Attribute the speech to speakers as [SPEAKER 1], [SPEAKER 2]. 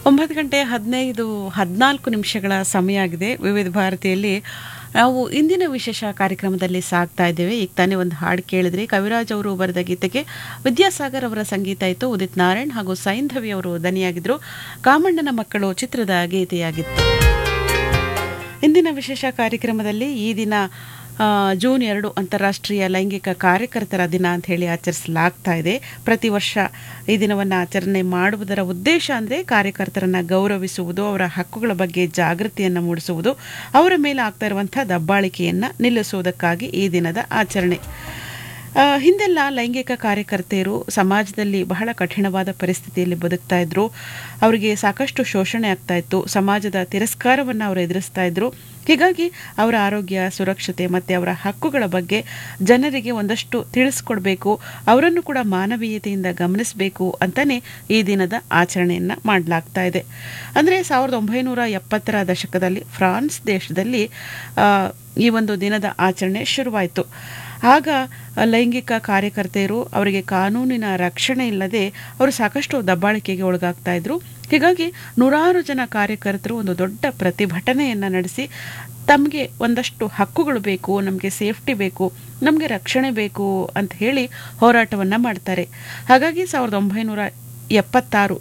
[SPEAKER 1] 9:14 ಸಮಯ ಆಗಿದೆ. ವಿವಿಧ ಭಾರತಿಯಲ್ಲಿ ನಾವು ಇಂದಿನ ವಿಶೇಷ ಕಾರ್ಯಕ್ರಮದಲ್ಲಿ ಸಾಗ್ತಾ ಇದ್ದೇವೆ. ಈಗ ತಾನೇ ಒಂದು ಹಾಡು ಕೇಳಿದ್ರಿ. ಕವಿರಾಜ್ ಅವರು ಬರೆದ ಗೀತೆಗೆ ವಿದ್ಯಾಸಾಗರ್ ಅವರ ಸಂಗೀತ ಇತ್ತು. ಉದಿತ್ ನಾರಾಯಣ್ ಹಾಗೂ ಸೈಂಧವಿ ಅವರು ದನಿಯಾಗಿದ್ರು. ಕಾಮಣ್ಣನ ಮಕ್ಕಳು ಚಿತ್ರದ ಗೀತೆಯಾಗಿತ್ತು. ಇಂದಿನ ವಿಶೇಷ ಕಾರ್ಯಕ್ರಮದಲ್ಲಿ ಈ ದಿನ ಜೂನ್ 2 ಅಂತಾರಾಷ್ಟ್ರೀಯ ಲೈಂಗಿಕ ಕಾರ್ಯಕರ್ತರ ದಿನ ಅಂತ ಹೇಳಿ ಆಚರಿಸಲಾಗ್ತಾ ಇದೆ. ಪ್ರತಿ ವರ್ಷ ಈ ದಿನವನ್ನು ಆಚರಣೆ ಮಾಡುವುದರ ಉದ್ದೇಶ ಅಂದರೆ ಕಾರ್ಯಕರ್ತರನ್ನು ಗೌರವಿಸುವುದು, ಅವರ ಹಕ್ಕುಗಳ ಬಗ್ಗೆ ಜಾಗೃತಿಯನ್ನು ಮೂಡಿಸುವುದು, ಅವರ ಮೇಲೆ ಆಗ್ತಾ ಇರುವಂಥ ದಬ್ಬಾಳಿಕೆಯನ್ನು ನಿಲ್ಲಿಸುವುದಕ್ಕಾಗಿ ಈ ದಿನದ ಆಚರಣೆ. ಹಿಂದೆಲ್ಲ ಲೈಂಗಿಕ ಕಾರ್ಯಕರ್ತೆಯರು ಸಮಾಜದಲ್ಲಿ ಬಹಳ ಕಠಿಣವಾದ ಪರಿಸ್ಥಿತಿಯಲ್ಲಿ ಬದುಕ್ತಾ ಇದ್ರು. ಅವರಿಗೆ ಸಾಕಷ್ಟು ಶೋಷಣೆ ಆಗ್ತಾ ಇತ್ತು. ಸಮಾಜದ ತಿರಸ್ಕಾರವನ್ನು ಅವರು ಎದುರಿಸ್ತಾ ಇದ್ರು. ಹೀಗಾಗಿ ಅವರ ಆರೋಗ್ಯ, ಸುರಕ್ಷತೆ ಮತ್ತು ಅವರ ಹಕ್ಕುಗಳ ಬಗ್ಗೆ ಜನರಿಗೆ ಒಂದಷ್ಟು ತಿಳಿಸ್ಕೊಡ್ಬೇಕು, ಅವರನ್ನು ಕೂಡ ಮಾನವೀಯತೆಯಿಂದ ಗಮನಿಸಬೇಕು ಅಂತಲೇ ಈ ದಿನದ ಆಚರಣೆಯನ್ನು ಮಾಡಲಾಗ್ತಾ ಇದೆ. ಅಂದರೆ 1970ರ ದಶಕದಲ್ಲಿ ಫ್ರಾನ್ಸ್ ದೇಶದಲ್ಲಿ ಈ ಒಂದು ದಿನದ ಆಚರಣೆ ಶುರುವಾಯಿತು. ಆಗ ಲೈಂಗಿಕ ಕಾರ್ಯಕರ್ತೆಯರು ಅವರಿಗೆ ಕಾನೂನಿನ ರಕ್ಷಣೆ ಇಲ್ಲದೆ ಅವರು ಸಾಕಷ್ಟು ದಬ್ಬಾಳಿಕೆಗೆ ಒಳಗಾಗ್ತಾ ಇದ್ರು. ಹೀಗಾಗಿ ನೂರಾರು ಜನ ಕಾರ್ಯಕರ್ತರು ಒಂದು ದೊಡ್ಡ ಪ್ರತಿಭಟನೆಯನ್ನು ನಡೆಸಿ ತಮಗೆ ಒಂದಷ್ಟು ಹಕ್ಕುಗಳು ಬೇಕು, ನಮಗೆ ಸೇಫ್ಟಿ ಬೇಕು, ನಮಗೆ ರಕ್ಷಣೆ ಬೇಕು ಅಂತ ಹೇಳಿ ಹೋರಾಟವನ್ನು ಮಾಡ್ತಾರೆ. ಹಾಗಾಗಿ 1976